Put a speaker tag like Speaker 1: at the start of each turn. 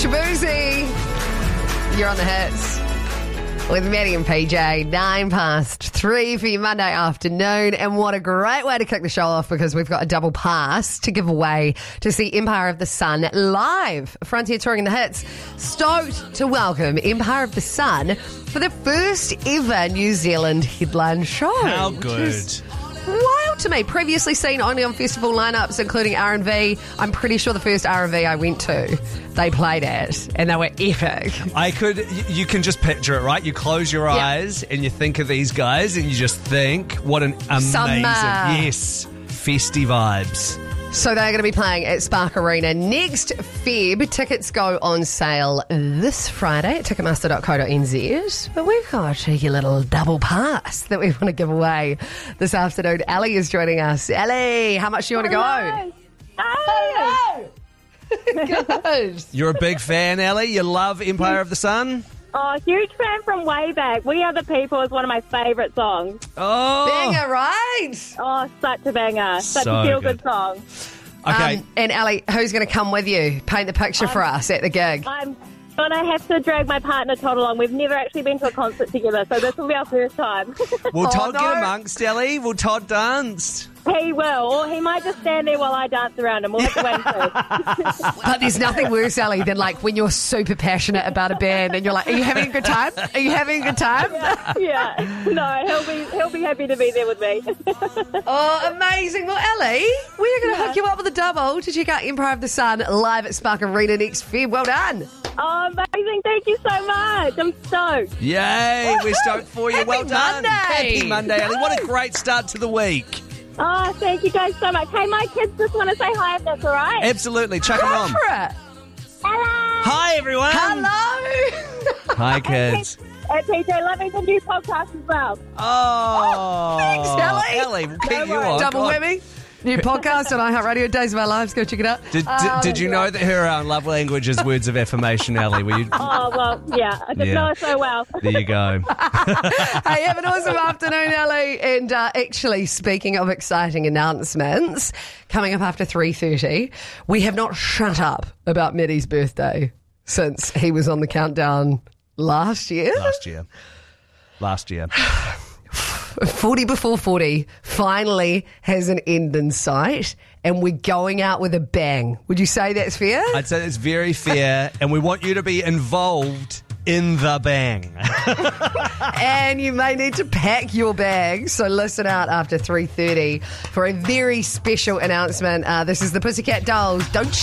Speaker 1: Shabuzi. You're on the hits with Maddie and PJ. 3:09 for your Monday afternoon. And what a great way to kick the show off, because we've got a double pass to give away to see Empire of the Sun live. Frontier touring the hits. Stoked to welcome Empire of the Sun for the first ever New Zealand headline show.
Speaker 2: How good.
Speaker 1: Wild to me. Previously seen only on festival lineups, including R&V. I'm pretty sure the first R&V I went to, they played at, and they were epic.
Speaker 2: You can just picture it, right? You close your eyes and you think of these guys and you just think, what an amazing, yes, festy vibes.
Speaker 1: So they're going to be playing at Spark Arena next Feb. Tickets go on sale this Friday at ticketmaster.co.nz. But we've got a cheeky little double pass that we want to give away this afternoon. Ali is joining us. Ali, how much do you want to go?
Speaker 3: Hello.
Speaker 1: Good.
Speaker 2: You're a big fan, Ellie? You love Empire of the Sun?
Speaker 3: Oh, huge fan from way back. We Are the People is one of my favourite songs.
Speaker 2: Oh,
Speaker 1: Banger, right?
Speaker 3: Oh, such a banger. Such
Speaker 2: So
Speaker 3: a feel-good
Speaker 2: good.
Speaker 3: song.
Speaker 2: okay.
Speaker 1: And Ali, who's going to come with you? Paint the picture for us at the gig.
Speaker 3: I'm going to have to drag my partner Todd along. We've never actually been to a concert together, so this will be our first time.
Speaker 2: Will Todd
Speaker 1: no.
Speaker 2: get amongst Ellie? Will Todd dance?
Speaker 3: He will, or he might just stand there while I dance around him. We'll have to wait and see.
Speaker 1: But there's nothing worse, Ali, than like when you're super passionate about a band and you're like, are you having a good time? Are you having a good time?
Speaker 3: Yeah. No, he'll be happy to be there with me.
Speaker 1: Oh, amazing. Well, Ali, we're going to hook you up with a double to check out Empire of the Sun live at Spark Arena next Feb. Well done.
Speaker 3: Oh, amazing. Thank you so much. I'm stoked.
Speaker 2: Yay, we're stoked for you.
Speaker 1: Happy
Speaker 2: Well done.
Speaker 1: Monday.
Speaker 2: Happy Monday, Ellie. What a great start to the week.
Speaker 3: Oh, thank you guys so much. Hey, my kids just want to say hi if that's all right.
Speaker 2: Absolutely. Chuck them
Speaker 1: Go
Speaker 2: on.
Speaker 1: for it.
Speaker 3: Hello.
Speaker 2: Hi, everyone.
Speaker 1: Hello.
Speaker 2: Hi, kids.
Speaker 3: PJ, loving the new podcast as well.
Speaker 2: Oh,
Speaker 1: thanks, Ellie.
Speaker 2: Ellie, we'll keep you
Speaker 3: worries.
Speaker 2: on.
Speaker 1: Double
Speaker 2: God.
Speaker 1: whammy. New podcast on iHeartRadio, Days of Our Lives. Go check it out.
Speaker 2: Did you know that her love language is words of affirmation, Ellie? Were you?
Speaker 3: Oh, well, yeah. I didn't know it so well.
Speaker 2: There you go.
Speaker 1: Hey, have an awesome afternoon, Ali. And actually, speaking of exciting announcements, coming up after 3:30, we have not shut up about Maddie's birthday since he was on the countdown last year.
Speaker 2: Last year.
Speaker 1: 40 before 40 finally has an end in sight, and we're going out with a bang. Would you say that's fair?
Speaker 2: I'd say it's very fair, and we want you to be involved in the bang.
Speaker 1: And you may need to pack your bags, so listen out after 3:30 for a very special announcement. This is the Pussycat Dolls. Don't